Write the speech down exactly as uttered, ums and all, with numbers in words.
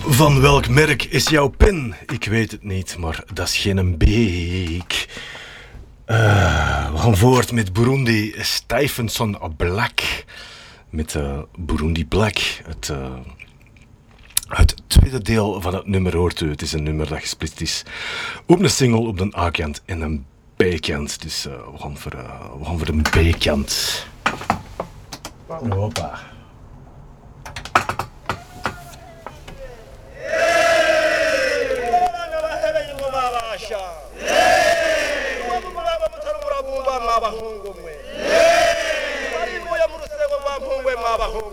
Van welk merk is jouw pen? Ik weet het niet, maar dat is geen beek. Uh, we gaan voort met Burundi Stuyvesant Black. Met uh, Burundi Black. Het, uh, het tweede deel van het nummer hoort u. Het is een nummer dat gesplitst is op een single op de A-kant en een B-kant. Dus uh, we, gaan voor, uh, we gaan voor de B-kant. Hoppa.